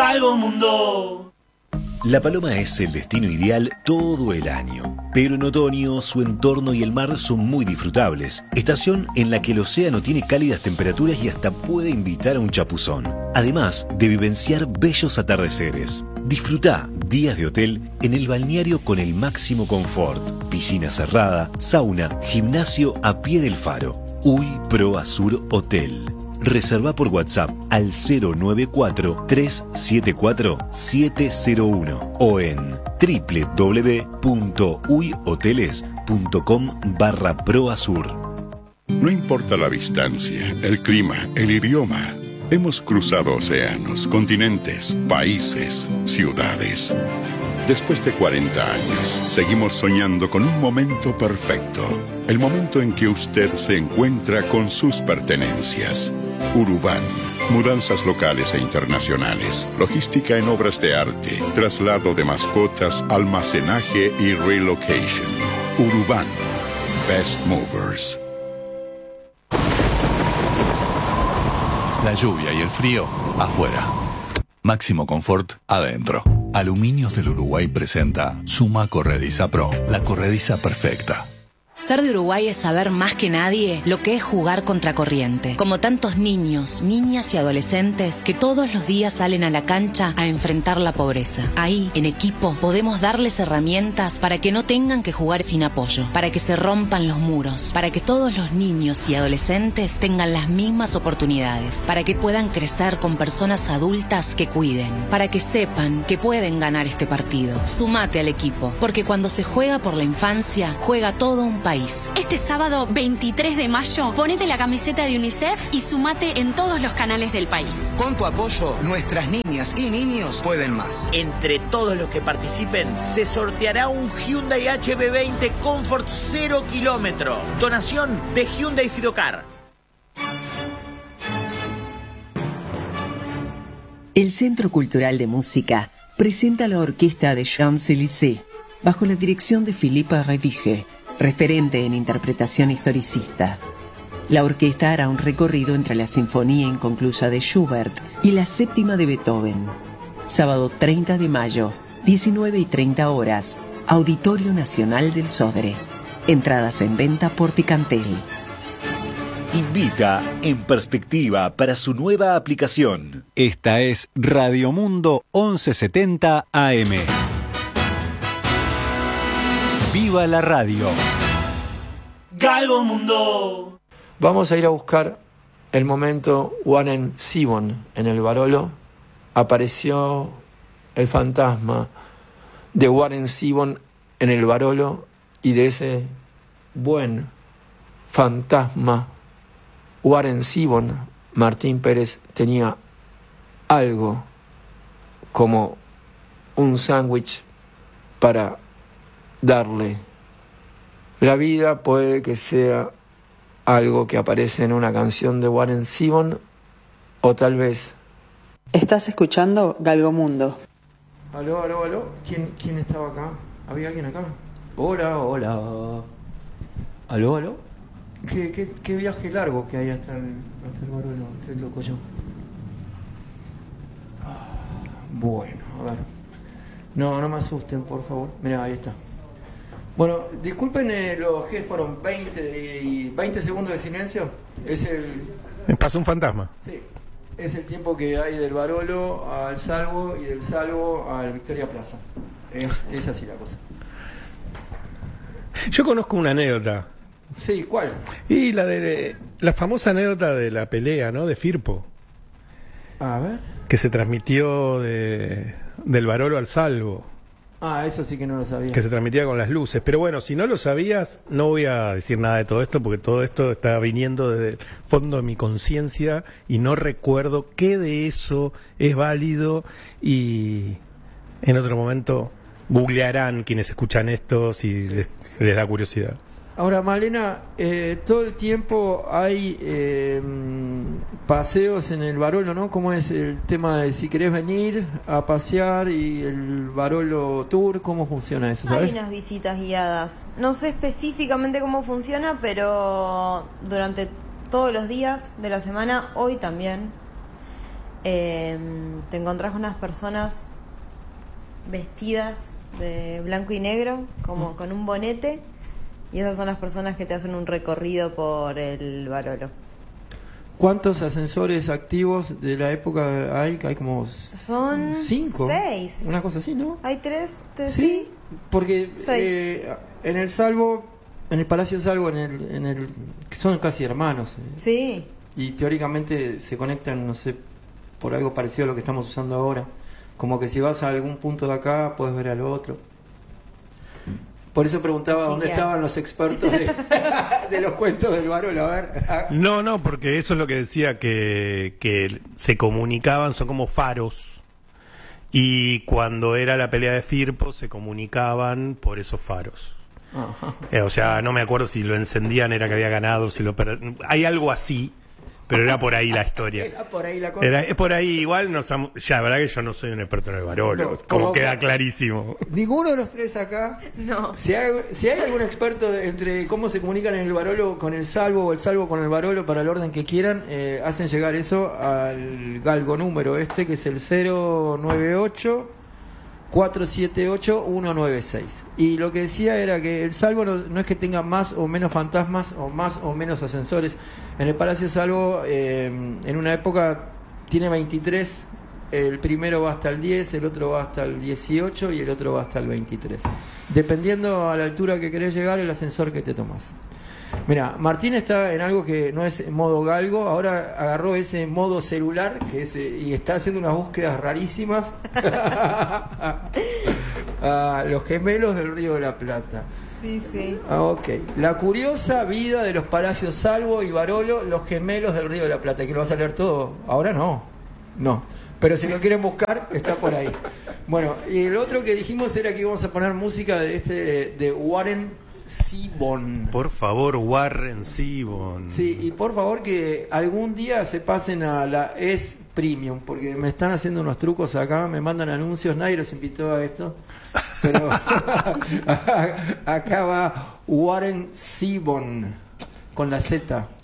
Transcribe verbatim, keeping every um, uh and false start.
Galgo Mundo. La Paloma es el destino ideal todo el año, pero en otoño su entorno y el mar son muy disfrutables, estación en la que el océano tiene cálidas temperaturas y hasta puede invitar a un chapuzón, además de vivenciar bellos atardeceres. Disfruta días de hotel en el balneario con el máximo confort, piscina cerrada, sauna, gimnasio a pie del faro. Uy Pro Azur Hotel. Reserva por WhatsApp al cero nueve cuatro, tres siete cuatro, siete cero uno o en doble u doble u doble u punto uy hoteles punto com barra proazur. No importa la distancia, el clima, el idioma. Hemos cruzado océanos, continentes, países, ciudades. Después de cuarenta años, seguimos soñando con un momento perfecto. El momento en que usted se encuentra con sus pertenencias. Urubán. Mudanzas locales e internacionales. Logística en obras de arte. Traslado de mascotas, almacenaje y relocation. Urubán. Best Movers. La lluvia y el frío, afuera. Máximo confort, adentro. Aluminios del Uruguay presenta Suma Corrediza Pro, la corrediza perfecta. Ser de Uruguay es saber más que nadie lo que es jugar contracorriente. Como tantos niños, niñas y adolescentes que todos los días salen a la cancha a enfrentar la pobreza. Ahí, en equipo, podemos darles herramientas para que no tengan que jugar sin apoyo, para que se rompan los muros, para que todos los niños y adolescentes tengan las mismas oportunidades, para que puedan crecer con personas adultas que cuiden, para que sepan que pueden ganar este partido. Sumate al equipo, porque cuando se juega por la infancia, juega todo un país. Este sábado veintitrés de mayo, ponete la camiseta de UNICEF y sumate en todos los canales del país. Con tu apoyo, nuestras niñas y niños pueden más. Entre todos los que participen, se sorteará un Hyundai H B veinte Comfort cero kilómetro. Donación de Hyundai Fidocar. El Centro Cultural de Música presenta la orquesta de Champs-Élysées, bajo la dirección de Philippe Redige, referente en interpretación historicista. La orquesta hará un recorrido entre la Sinfonía Inconclusa de Schubert y la Séptima de Beethoven. Sábado treinta de mayo, diecinueve y treinta horas, Auditorio Nacional del Sodre. Entradas en venta por Ticantel. Invita En Perspectiva para su nueva aplicación. Esta es Radio Mundo once setenta A M. ¡Viva la radio! Galgo Mundo. Vamos a ir a buscar el momento Warren Zevon en el Barolo. Apareció el fantasma de Warren Zevon en el Barolo, y de ese buen fantasma Warren Zevon, Martín Pérez tenía algo como un sándwich para darle. La vida puede que sea algo que aparece en una canción de Warren Zevon, o tal vez... Estás escuchando Galgo Mundo. Aló, aló, aló. ¿Quién, quién estaba acá? ¿Había alguien acá? Hola, hola. Aló, aló. ¿Qué, qué, qué viaje largo que hay hasta el, hasta el Barolo? Estoy loco yo. Ah, bueno, a ver. No, no me asusten, por favor. Mirá, ahí está. Bueno, disculpen eh, los que fueron veinte, y veinte segundos de silencio. Es el... Me pasó un fantasma. Sí, es el tiempo que hay del Barolo al Salvo y del Salvo al Victoria Plaza. Es, es así la cosa. Yo conozco una anécdota. Sí, ¿cuál? Y la de la famosa anécdota de la pelea, ¿no? De Firpo. A ver. Que se transmitió de, del Barolo al Salvo. Ah, eso sí que no lo sabía. Que se transmitía con las luces. Pero bueno, si no lo sabías, no voy a decir nada de todo esto, porque todo esto está viniendo desde el fondo de mi conciencia y no recuerdo qué de eso es válido, y en otro momento googlearán quienes escuchan esto si les, les da curiosidad. Ahora, Malena, eh, todo el tiempo hay eh, paseos en el Barolo, ¿no? ¿Cómo es el tema de si querés venir a pasear y el Barolo Tour? ¿Cómo funciona eso, sabes? Hay unas visitas guiadas. No sé específicamente cómo funciona, pero durante todos los días de la semana, hoy también, eh, te encontrás con unas personas vestidas de blanco y negro, como con un bonete, y esas son las personas que te hacen un recorrido por el Barolo. ¿Cuántos ascensores activos de la época hay? Hay como Son cinco. Seis. Una cosa así, ¿no? Hay tres. Te, sí, sí, porque eh, en el Salvo, en el Palacio Salvo, en el, en el, son casi hermanos. Eh. Sí. Y teóricamente se conectan, no sé, por algo parecido a lo que estamos usando ahora. Como que si vas a algún punto de acá, puedes ver al otro. Por eso preguntaba sí, dónde ya. estaban los expertos de, de los cuentos del Barolo. A ver. No, no, porque eso es lo que decía, que, que se comunicaban, son como faros. Y cuando era la pelea de Firpo, se comunicaban por esos faros. Eh, o sea, no me acuerdo si lo encendían, era que había ganado, si lo per... hay algo así. Pero era por ahí la historia. Era por ahí la cosa. Era, es por ahí, igual, no, ya, la verdad que yo no soy un experto en el Barolo, no, como, como queda clarísimo. Ninguno de los tres acá. No. Si hay, si hay algún experto de, entre cómo se comunican en el Barolo con el Salvo o el Salvo con el Barolo para el orden que quieran, eh, hacen llegar eso al galgo número este, que es el cero nueve ocho cuatro siete ocho uno nueve seis. Y lo que decía era que el Salvo no, no es que tenga más o menos fantasmas o más o menos ascensores. En el Palacio Salvo, eh, en una época tiene veintitrés, el primero va hasta el diez, el otro va hasta el dieciocho y el otro va hasta el veintitrés. Dependiendo a la altura que querés llegar, el ascensor que te tomás. Mira, Martín está en algo que no es modo galgo, ahora agarró ese modo celular que es, y está haciendo unas búsquedas rarísimas. ah, los gemelos del Río de la Plata. Sí, sí. Ah, ok. La curiosa vida de los Palacios Salvo y Barolo, los gemelos del Río de la Plata. ¿Que lo vas a leer todo? Ahora no. No. Pero si lo quieren buscar, está por ahí. Bueno, y el otro que dijimos era que íbamos a poner música de este de, de Warren Zevon. Por favor, Warren Zevon. Sí, y por favor que algún día se pasen a la S Premium, porque me están haciendo unos trucos acá, me mandan anuncios, nadie los invitó a esto. Pero acá va Warren Zevon con la Z.